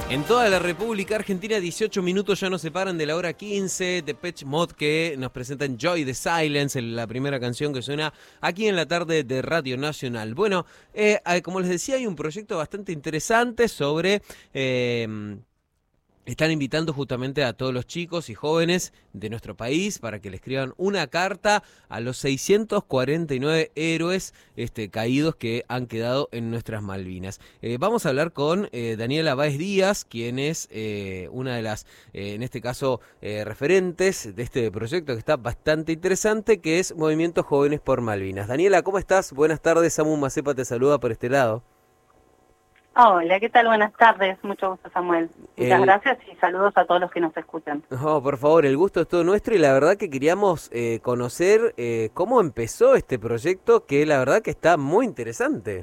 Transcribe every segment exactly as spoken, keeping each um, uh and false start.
En toda la República Argentina, dieciocho minutos ya nos separan de la hora quince. Depeche Mode, que nos presentan Enjoy the Silence, la primera canción que suena aquí en la tarde de Radio Nacional. Bueno, eh, como les decía, hay un proyecto bastante interesante sobre... Eh, Están invitando justamente a todos los chicos y jóvenes de nuestro país para que le escriban una carta a los seiscientos cuarenta y nueve héroes este, caídos que han quedado en nuestras Malvinas. Eh, vamos a hablar con eh, Daniela Báez Díaz, quien es eh, una de las, eh, en este caso, eh, referentes de este proyecto que está bastante interesante, que es Movimiento Jóvenes por Malvinas. Daniela, ¿cómo estás? Buenas tardes, Samu Macepa te saluda por este lado. Hola, ¿qué tal? Buenas tardes. Mucho gusto, Samuel. Muchas El... gracias y saludos a todos los que nos escuchan. Oh, por favor, el gusto es todo nuestro y la verdad que queríamos eh, conocer eh, cómo empezó este proyecto, que la verdad que está muy interesante.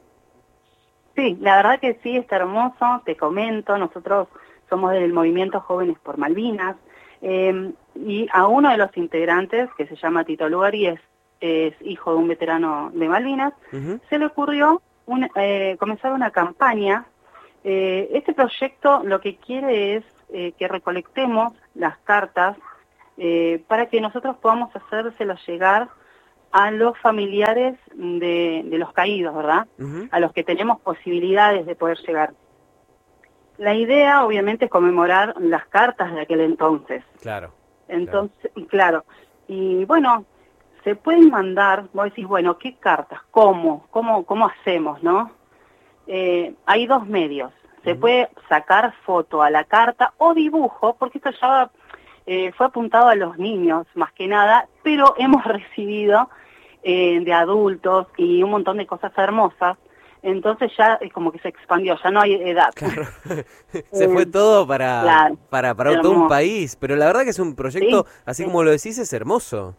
Sí, la verdad que sí, está hermoso. Te comento, nosotros somos del Movimiento Jóvenes por Malvinas eh, y a uno de los integrantes, que se llama Tito Lugari, es, es hijo de un veterano de Malvinas, uh-huh. se le ocurrió Un, eh, comenzar una campaña. Eh, este proyecto lo que quiere es eh, que recolectemos las cartas eh, para que nosotros podamos hacérselas llegar a los familiares de, de los caídos, ¿verdad? Uh-huh. A los que tenemos posibilidades de poder llegar. La idea, obviamente, es conmemorar las cartas de aquel entonces. Claro. Entonces, claro. claro. Y bueno, se pueden mandar, vos decís, bueno, ¿qué cartas? ¿Cómo? ¿Cómo, cómo hacemos, no? Eh, hay dos medios. Se uh-huh. puede sacar foto a la carta o dibujo, porque esto ya eh, fue apuntado a los niños, más que nada, pero hemos recibido eh, de adultos y un montón de cosas hermosas. Entonces ya es como que se expandió, ya no hay edad. Claro. Se eh, fue todo para, claro, para, para todo un país, pero la verdad que es un proyecto, sí, así sí. como lo decís, es hermoso.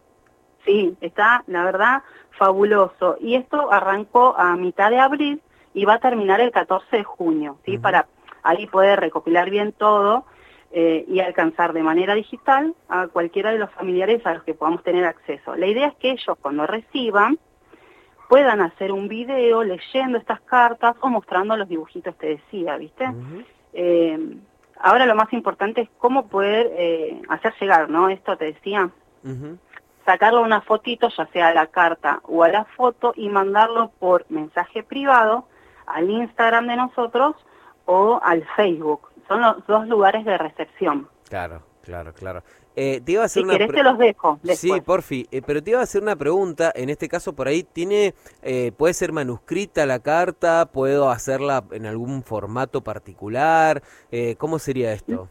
Sí, está, la verdad, fabuloso. Y esto arrancó a mitad de abril y va a terminar el catorce de junio, ¿sí? Uh-huh. Para ahí poder recopilar bien todo eh, y alcanzar de manera digital a cualquiera de los familiares a los que podamos tener acceso. La idea es que ellos, cuando reciban, puedan hacer un video leyendo estas cartas o mostrando los dibujitos que decía, ¿viste? Uh-huh. eh, ahora lo más importante es cómo poder eh, hacer llegar, ¿no? Esto te decía. Uh-huh. Sacarle una fotito, ya sea a la carta o a la foto, y mandarlo por mensaje privado al Instagram de nosotros o al Facebook. Son los dos lugares de recepción. Claro, claro, claro. Eh, te iba a hacer si una querés pre- te los dejo después. Sí, porfi, eh, pero te iba a hacer una pregunta, en este caso por ahí, tiene eh, ¿puede ser manuscrita la carta? ¿Puedo hacerla en algún formato particular? Eh, ¿Cómo sería esto?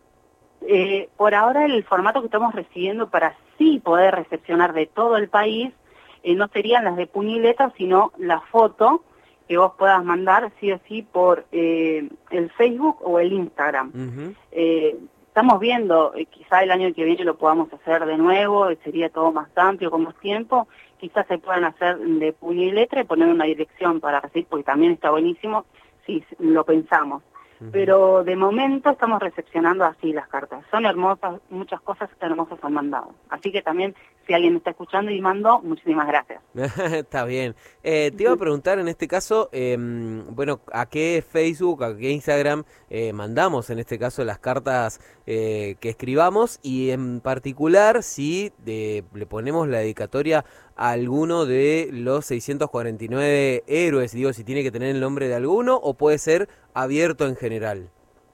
Eh, por ahora el formato que estamos recibiendo para sí poder recepcionar de todo el país eh, no serían las de puño y letra, sino la foto que vos puedas mandar sí o sí por eh, el Facebook o el Instagram. Uh-huh. eh, estamos viendo, eh, quizá el año que viene lo podamos hacer de nuevo, eh, sería todo más amplio, con más tiempo, quizás se puedan hacer de puño y letra y poner una dirección para recibir, porque también está buenísimo si lo pensamos. Pero de momento estamos recepcionando así las cartas. Son hermosas, muchas cosas hermosas han mandado. Así que también, si alguien me está escuchando y mandó, muchísimas gracias. Está bien. Eh, te iba a preguntar en este caso, eh, bueno, ¿a qué Facebook, a qué Instagram eh, mandamos en este caso las cartas eh, que escribamos? Y en particular, si eh, le ponemos la dedicatoria a alguno de los seiscientos cuarenta y nueve héroes, digo, si tiene que tener el nombre de alguno o puede ser abierto en general.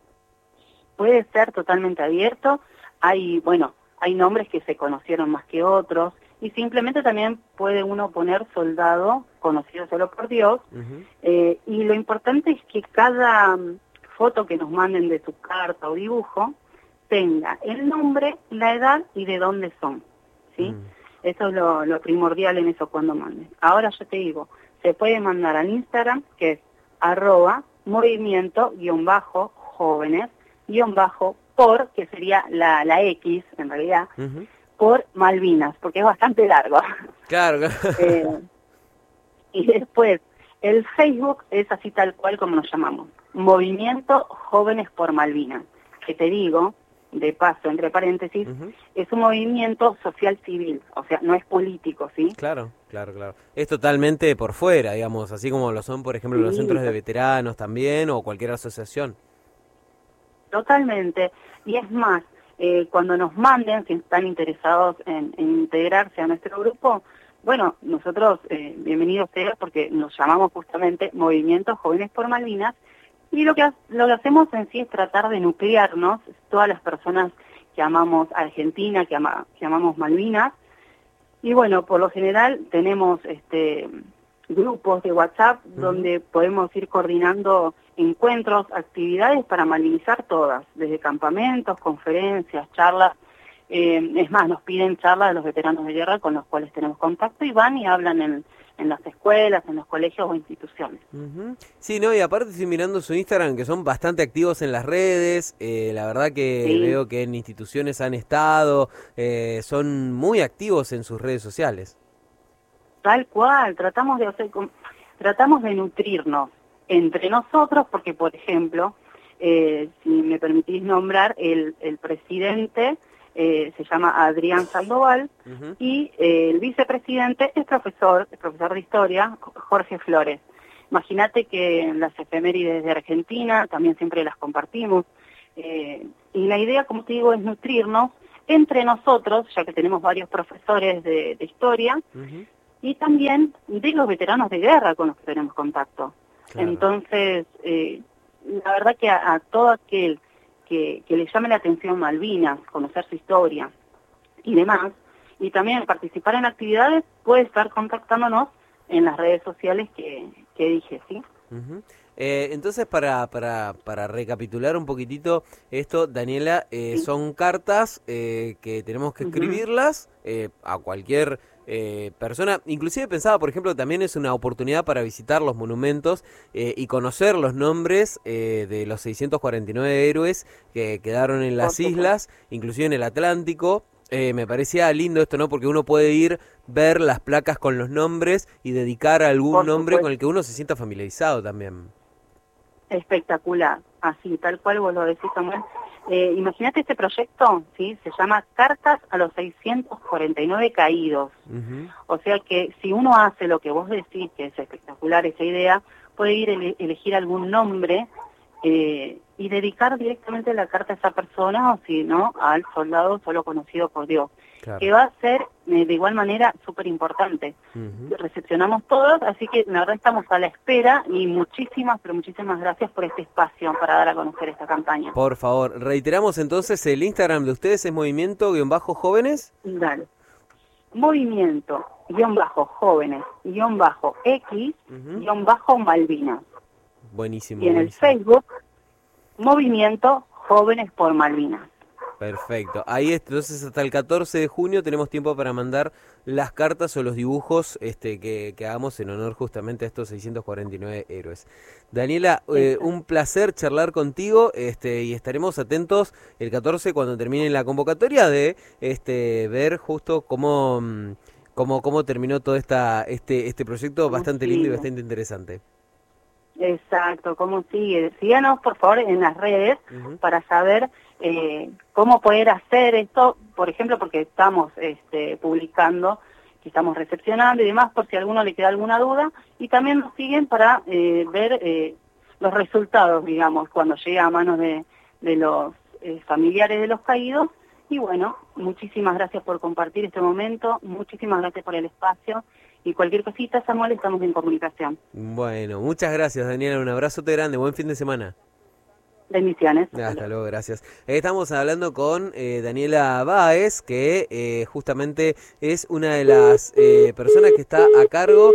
Puede ser totalmente abierto. Hay, bueno, hay nombres que se conocieron más que otros y simplemente también puede uno poner soldado conocido solo por Dios. Uh-huh. eh, y lo importante es que cada foto que nos manden de su carta o dibujo tenga el nombre, la edad y de dónde son, ¿sí? Uh-huh. Eso es lo, lo primordial en eso cuando manden. Ahora yo te digo, se puede mandar al Instagram, que es arroba movimiento guión bajo jóvenes guión bajo por, que sería la, la X en realidad, uh-huh. por Malvinas, porque es bastante largo. Claro, claro. Eh, y después, el Facebook es así tal cual como nos llamamos, Movimiento Jóvenes por Malvinas, que te digo, de paso, entre paréntesis, uh-huh. es un movimiento social civil, o sea, no es político, ¿sí? Claro, claro, claro. Es totalmente por fuera, digamos, así como lo son, por ejemplo, sí, los centros de veteranos también, o cualquier asociación. Totalmente. Y es más, eh, cuando nos manden, si están interesados en, en integrarse a nuestro grupo, bueno, nosotros, eh, bienvenidos sea, porque nos llamamos justamente Movimiento Jóvenes por Malvinas, y lo que, ha- lo que hacemos en sí es tratar de nuclearnos, todas las personas que amamos Argentina, que, ama- que amamos Malvinas, y bueno, por lo general tenemos este grupos de WhatsApp Ujú. donde podemos ir coordinando encuentros, actividades para malvinizar todas, desde campamentos, conferencias, charlas. Eh, es más, nos piden charlas de los veteranos de guerra con los cuales tenemos contacto y van y hablan en, en las escuelas, en los colegios o instituciones. Ujú. Sí, no, y aparte estoy mirando su Instagram, que son bastante activos en las redes, eh, la verdad que Sí, veo que en instituciones han estado, eh, son muy activos en sus redes sociales. tal cual, tratamos de hacer, com- tratamos de nutrirnos entre nosotros, porque por ejemplo, eh, si me permitís nombrar, el, el presidente eh, se llama Adrián Sandoval Ujú. y eh, el vicepresidente es profesor, es profesor de historia, Jorge Flores. Imagínate que las efemérides de Argentina también siempre las compartimos. eh, y la idea, como te digo, es nutrirnos entre nosotros, ya que tenemos varios profesores de, de historia, Ujú. y también de los veteranos de guerra con los que tenemos contacto. Claro. Entonces, eh, la verdad que a, a todo aquel que, que le llame la atención Malvinas, conocer su historia y demás, y también participar en actividades, puede estar contactándonos en las redes sociales que, que dije, ¿sí? Ujú. Eh, entonces, para, para, para recapitular un poquitito esto, Daniela, eh, Sí. son cartas eh, que tenemos que Ujú. escribirlas eh, a cualquier eh, persona. Inclusive pensaba, por ejemplo, también es una oportunidad para visitar los monumentos eh, y conocer los nombres eh, de los seiscientos cuarenta y nueve héroes que quedaron en Por las supuesto. islas, inclusive en el Atlántico. Eh, me parecía lindo esto, ¿no? Porque uno puede ir, ver las placas con los nombres y dedicar algún Por nombre con supuesto. el que uno se sienta familiarizado también. Espectacular, así, tal cual vos lo decís, Samuel. Eh, imagínate este proyecto, ¿sí? Se llama Cartas a los seiscientos cuarenta y nueve Caídos. Ujú. O sea que si uno hace lo que vos decís, que es espectacular esa idea, puede ir a ele- elegir algún nombre eh, y dedicar directamente la carta a esa persona, o si no, al soldado solo conocido por Dios, Claro. que va a ser eh, de igual manera súper importante. Ujú. Recepcionamos todos, así que la verdad estamos a la espera y muchísimas, pero muchísimas gracias por este espacio para dar a conocer esta campaña. Por favor, reiteramos entonces el Instagram de ustedes es movimiento-jóvenes. Dale. Movimiento, guión bajo jóvenes, guión bajo X, Ujú. guión bajo Malvinas. Buenísimo, Y en el buenísimo. Facebook, Movimiento Jóvenes por Malvinas. Perfecto. Ahí es, entonces hasta el catorce de junio tenemos tiempo para mandar las cartas o los dibujos este, que, que hagamos en honor justamente a estos seiscientos cuarenta y nueve héroes. Daniela, eh, Exacto. un placer charlar contigo este, y estaremos atentos el catorce cuando termine la convocatoria de este, ver justo cómo, mm, cómo, cómo terminó todo esta, este, este proyecto ¿Cómo bastante lindo y sigue? bastante interesante. Exacto, ¿cómo sigue? Síganos, por favor, en las redes Ujú. para saber eh, cómo poder hacer esto, por ejemplo, porque estamos este, publicando, que estamos recepcionando y demás, por si a alguno le queda alguna duda, y también nos siguen para eh, ver eh, los resultados, digamos, cuando llega a manos de, de los eh, familiares de los caídos. Y bueno, muchísimas gracias por compartir este momento, muchísimas gracias por el espacio, y cualquier cosita, Samuel, estamos en comunicación. Bueno, muchas gracias, Daniela. Un abrazote grande. Buen fin de semana. Bendiciones. Hasta luego, gracias. Estamos hablando con eh, Daniela Báez, que eh, justamente es una de las eh, personas que está a cargo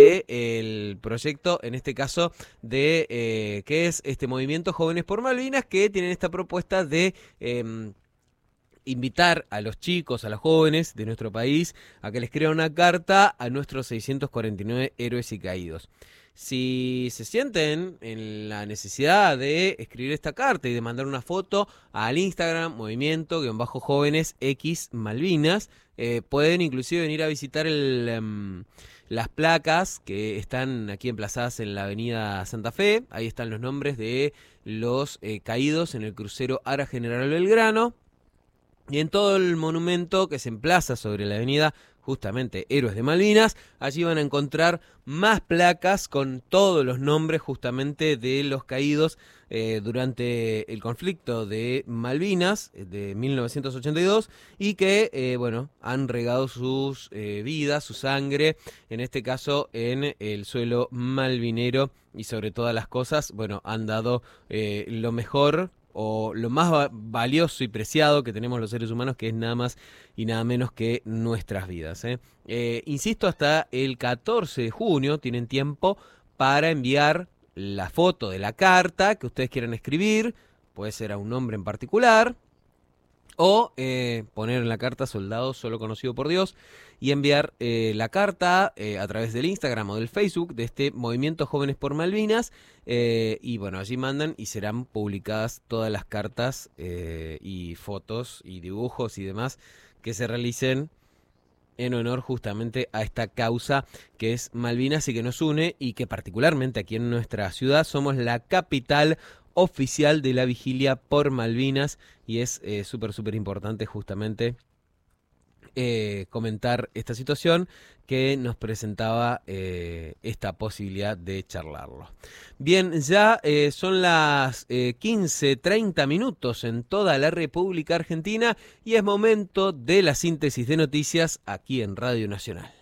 del proyecto, en este caso, de eh, que es este Movimiento Jóvenes por Malvinas, que tienen esta propuesta de eh, invitar a los chicos, a los jóvenes de nuestro país, a que les escriban una carta a nuestros seiscientos cuarenta y nueve héroes y caídos. Si se sienten en la necesidad de escribir esta carta y de mandar una foto al Instagram, movimiento-jóvenes X Malvinas, eh, pueden inclusive venir a visitar el, um, las placas que están aquí emplazadas en la avenida Santa Fe. Ahí están los nombres de los eh, caídos en el crucero Ara General Belgrano. Y en todo el monumento que se emplaza sobre la avenida justamente Héroes de Malvinas. Allí van a encontrar más placas con todos los nombres justamente de los caídos eh, durante el conflicto de Malvinas de mil novecientos ochenta y dos y que, eh, bueno, han regado sus eh, vidas, su sangre, en este caso en el suelo malvinero y sobre todas las cosas, bueno, han dado eh, lo mejor o lo más va- valioso y preciado que tenemos los seres humanos, que es nada más y nada menos que nuestras vidas. ¿eh? Eh, insisto, hasta el catorce de junio tienen tiempo para enviar la foto de la carta que ustedes quieran escribir, puede ser a un nombre en particular, o eh, poner en la carta soldado solo conocido por Dios y enviar eh, la carta eh, a través del Instagram o del Facebook de este Movimiento Jóvenes por Malvinas. Eh, y bueno, allí mandan y serán publicadas todas las cartas eh, y fotos y dibujos y demás que se realicen en honor justamente a esta causa que es Malvinas y que nos une, y que particularmente aquí en nuestra ciudad somos la capital oficial de la vigilia por Malvinas, y es eh, súper, súper importante justamente eh, comentar esta situación que nos presentaba eh, esta posibilidad de charlarlo. Bien, ya eh, son las eh, quince treinta minutos en toda la República Argentina y es momento de la síntesis de noticias aquí en Radio Nacional.